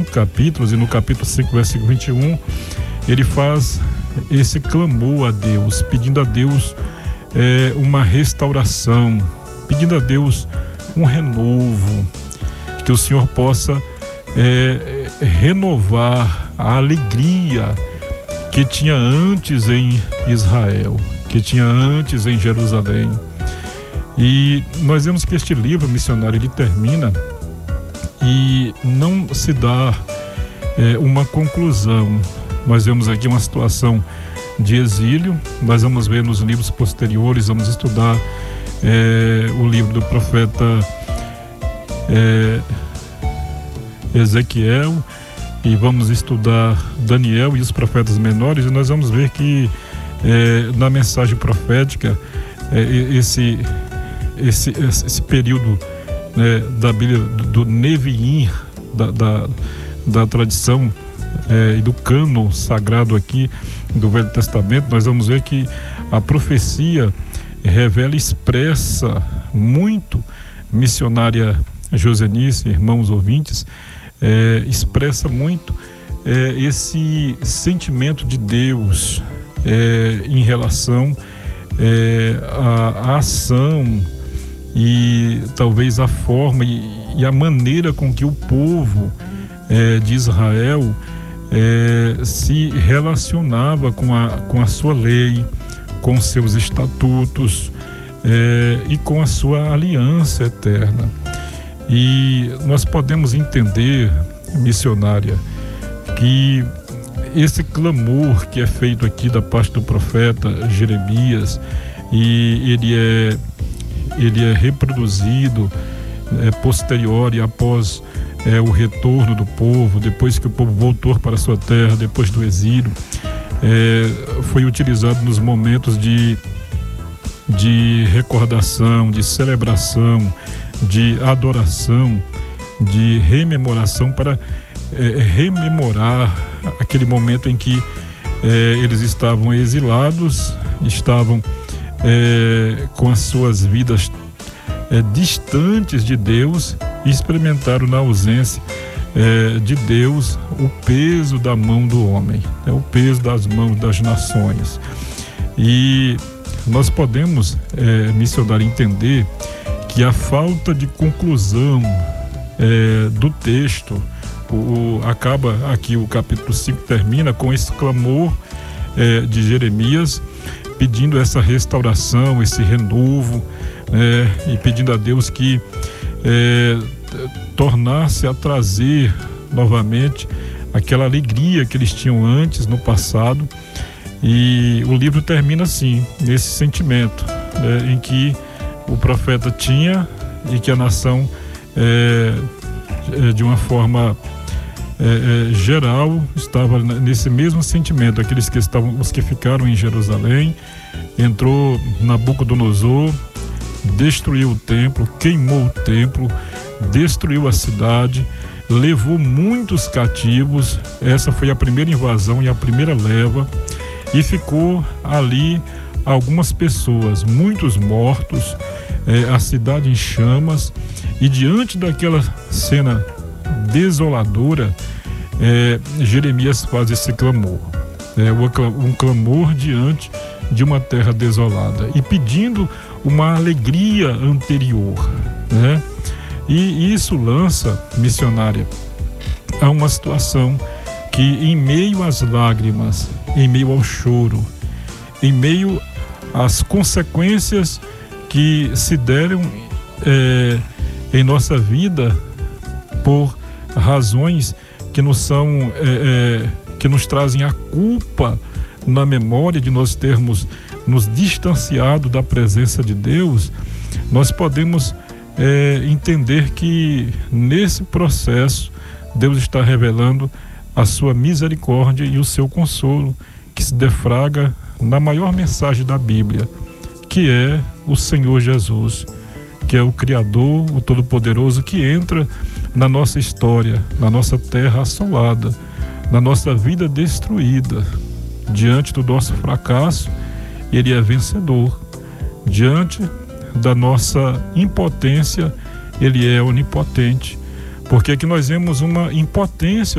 capítulos, e no capítulo 5, versículo 21, ele faz esse clamor a Deus, pedindo a Deus uma restauração, pedindo a Deus um renovo, que o Senhor possa renovar a alegria que tinha antes em Israel, que tinha antes em Jerusalém. E nós vemos que este livro missionário, ele termina e não se dá uma conclusão. Nós vemos aqui uma situação de exílio. Nós vamos ver nos livros posteriores, vamos estudar o livro do profeta Ezequiel, e vamos estudar Daniel e os profetas menores, e nós vamos ver que na mensagem profética esse período da Bíblia, do Neviim, da tradição e do cânon sagrado aqui do Velho Testamento, nós vamos ver que a profecia revela, expressa muito, missionária Josenice, irmãos ouvintes, expressa muito esse sentimento de Deus em relação à ação e talvez a forma e a maneira com que o povo de Israel se relacionava com a sua lei, com seus estatutos e com a sua aliança eterna. E nós podemos entender, missionária, que esse clamor que é feito aqui da parte do profeta Jeremias, e ele é reproduzido posterior e após o retorno do povo, depois que o povo voltou para a sua terra, depois do exílio, foi utilizado nos momentos de recordação, de celebração, de adoração, de rememoração, para rememorar aquele momento em que eles estavam exilados, estavam com as suas vidas distantes de Deus, e experimentaram na ausência de Deus o peso da mão do homem, o peso das mãos das nações. E nós podemos, missionário, entender que a falta de conclusão do texto, acaba aqui, o capítulo 5 termina com esse clamor de Jeremias, pedindo essa restauração, esse renovo, e pedindo a Deus que tornasse a trazer novamente aquela alegria que eles tinham antes, no passado. E o livro termina assim, nesse sentimento em que o profeta tinha, e que a nação de uma forma geral estava nesse mesmo sentimento. Os que ficaram em Jerusalém, entrou Nabucodonosor, destruiu o templo, queimou o templo, destruiu a cidade, levou muitos cativos. Essa foi a primeira invasão e a primeira leva, e ficou ali algumas pessoas, muitos mortos, a cidade em chamas. E diante daquela cena desoladora, Jeremias faz esse clamor, um clamor diante de uma terra desolada, e pedindo uma alegria anterior, E isso lança, missionária, a uma situação que, em meio às lágrimas, em meio ao choro, em meio às consequências que se deram em nossa vida por razões que que nos trazem a culpa na memória de nós termos nos distanciado da presença de Deus, nós podemos entender que nesse processo Deus está revelando a sua misericórdia e o seu consolo, que se defraga na maior mensagem da Bíblia, que é o Senhor Jesus, que é o Criador, o Todo-Poderoso, que entra na nossa história, na nossa terra assolada, na nossa vida destruída. Diante do nosso fracasso, Ele é vencedor. Diante da nossa impotência, Ele é onipotente. Porque aqui nós vemos uma impotência